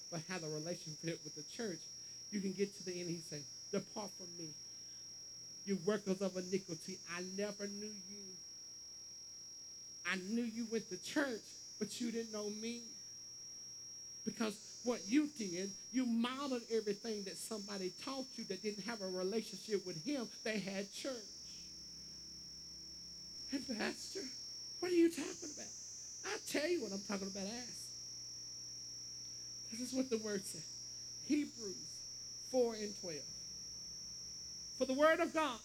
but have a relationship with the church, you can get to the end and he say, depart from me, you workers of iniquity. I never knew you. I knew you went to church, but you didn't know me. Because what you did, you modeled everything that somebody taught you that didn't have a relationship with him. They had church. And Pastor, what are you talking about? I'll tell you what I'm talking about. Ask. This is what the word says. Hebrews 4:12. For the word of God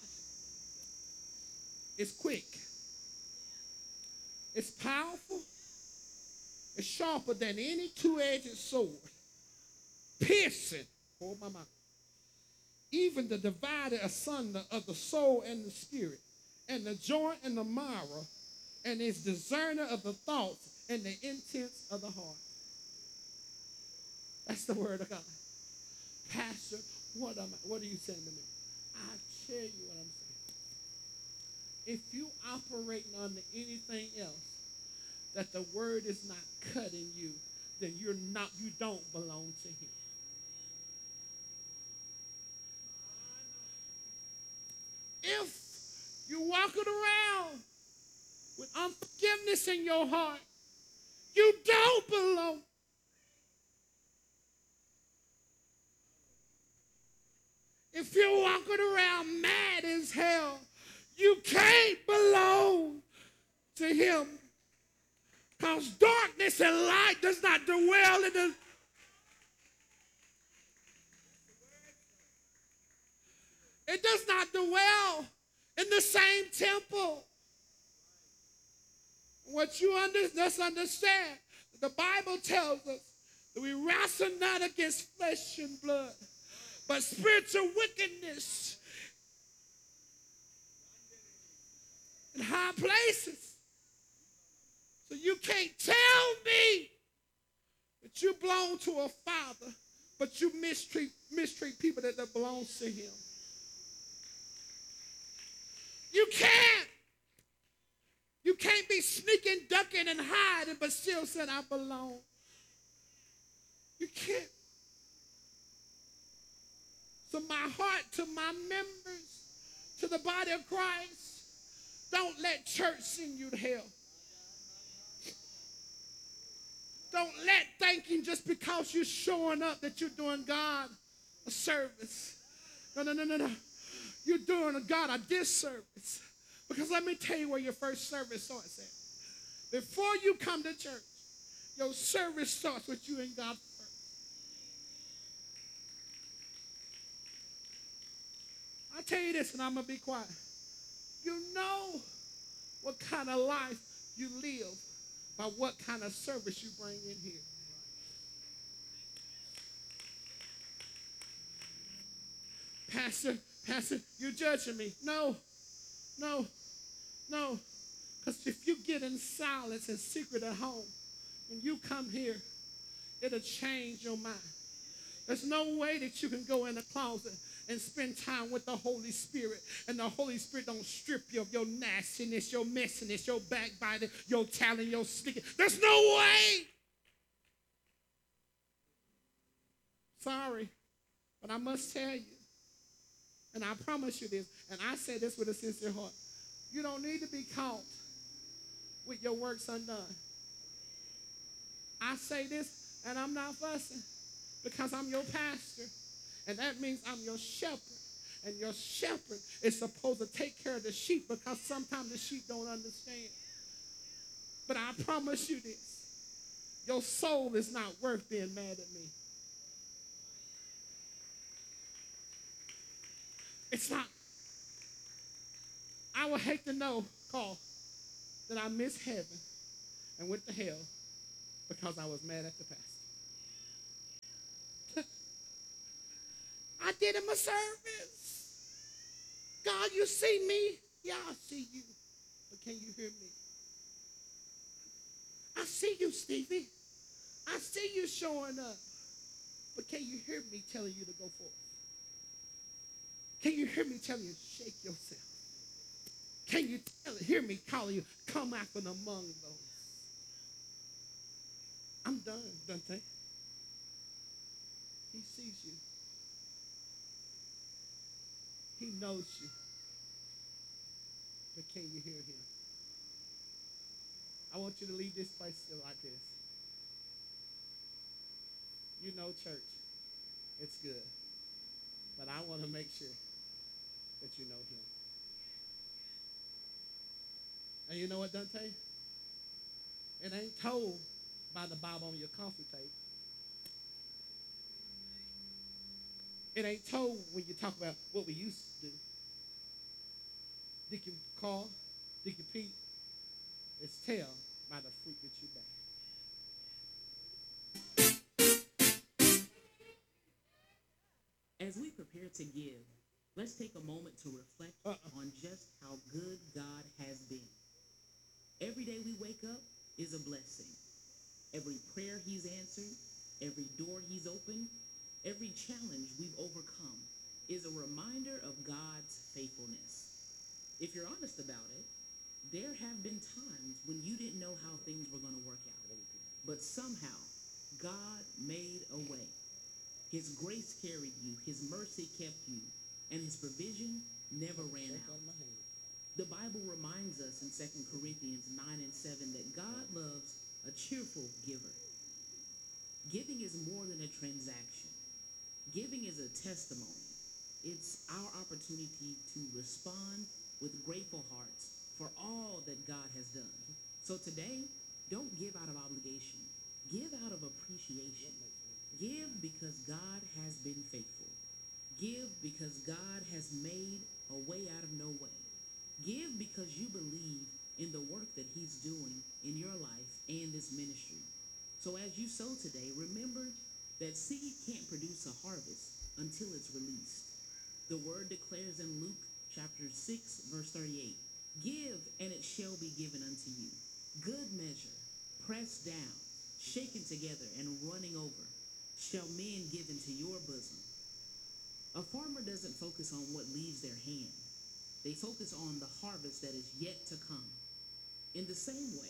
is quick. It's powerful. It's sharper than any two-edged sword. Piercing. Oh, my mouth. Even the divider asunder of the soul and the spirit, and the joint and the marrow, and is discerner of the thoughts and the intents of the heart. That's the word of God. Pastor, what are you saying to me? I tell you what I'm saying. If you operating under anything else, that the word is not cutting you, then you don't belong to him. If you're walking around with unforgiveness in your heart, you don't belong. If you're walking around mad as hell, you can't belong to him. Because darkness and light does not dwell in the... It does not dwell in the same temple. What you must understand, the Bible tells us that we wrestle not against flesh and blood, but spiritual wickedness in high places. So you can't tell me that you belong to a father, but you mistreat people that belong to him. You can't. You can't be sneaking, ducking, and hiding, but still saying, I belong. You can't. So my heart to my members, to the body of Christ, don't let church send you to hell. Don't let thinking just because you're showing up that you're doing God a service. No. You're doing God a disservice. Because let me tell you where your first service starts at. Before you come to church, your service starts with you and God first. I'll tell you this, and I'm going to be quiet. You know what kind of life you live by what kind of service you bring in here. Pastor, you're judging me. No. Because if you get in silence and secret at home, when you come here, it'll change your mind. There's no way that you can go in the closet and spend time with the Holy Spirit, and the Holy Spirit don't strip you of your nastiness, your messiness, your backbiting, your talent, your sneaking. There's no way. Sorry, but I must tell you, and I promise you this, and I say this with a sincere heart, you don't need to be caught with your works undone. I say this, and I'm not fussing, because I'm your pastor, and that means I'm your shepherd, and your shepherd is supposed to take care of the sheep, because sometimes the sheep don't understand. But I promise you this, your soul is not worth being mad at me. It's not. I would hate to know, Carl, that I missed heaven and went to hell because I was mad at the pastor. I did him a service. God, you see me? Yeah, I see you. But can you hear me? I see you, Stevie. I see you showing up. But can you hear me telling you to go forth? Can you hear me telling you to shake yourself? Can you hear me calling you, come out from among those? I'm done, Dante. sees you. He knows you. But can you hear him? I want you to leave this place like this. You know church. It's good. But I want to make sure that you know him. And you know what, Dante? It ain't told by the Bible on your coffee table. It ain't told when you talk about what we used to do. Deacon Carl, Deacon Pete, it's tell by the fruit that you bear. As we prepare to give, let's take a moment to reflect on just how good God has been. Every day we wake up is a blessing. Every prayer he's answered, every door he's opened, every challenge we've overcome is a reminder of God's faithfulness. If you're honest about it, there have been times when you didn't know how things were going to work out, but somehow God made a way. His grace carried you, his mercy kept you, and his provision never ran out. The Bible reminds us in 2 Corinthians 9 and 7 that God loves a cheerful giver. Giving is more than a transaction. Giving is a testimony. It's our opportunity to respond with grateful hearts for all that God has done. So today, don't give out of obligation. Give out of appreciation. Give because God has been faithful. Give because God has made a way out of no way. Give because you believe in the work that he's doing in your life and this ministry. So as you sow today, remember that seed can't produce a harvest until it's released. The word declares in Luke chapter 6, verse 38, give and it shall be given unto you. Good measure, pressed down, shaken together, and running over, shall men give into your bosom. A farmer doesn't focus on what leaves their hand. They focus on the harvest that is yet to come. In the same way,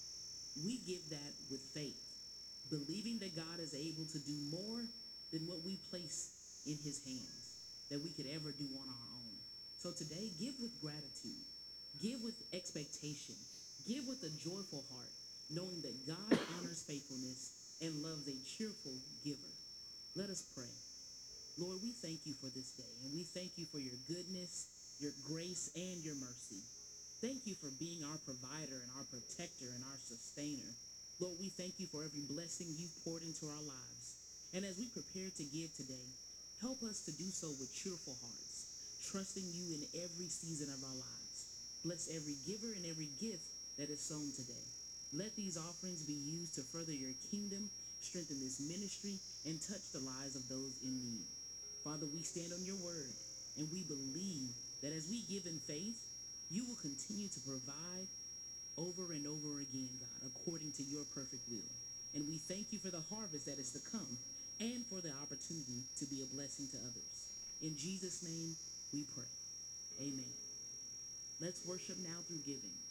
we give that with faith, believing that God is able to do more than what we place in his hands, that we could ever do on our own. So today, give with gratitude, give with expectation, give with a joyful heart, knowing that God honors faithfulness and loves a cheerful giver. Let us pray. Lord, we thank you for this day, and we thank you for your goodness, your grace, and your mercy. Thank you for being our provider and our protector and our sustainer. Lord, we thank you for every blessing you've poured into our lives. And as we prepare to give today, help us to do so with cheerful hearts, trusting you in every season of our lives. Bless every giver and every gift that is sown today. Let these offerings be used to further your kingdom, strengthen this ministry, and touch the lives of those in need. Father, we stand on your word, and we believe that as we give in faith, you will continue to provide over and over again, God, according to your perfect will. And we thank you for the harvest that is to come and for the opportunity to be a blessing to others. In Jesus' name we pray. Amen. Let's worship now through giving.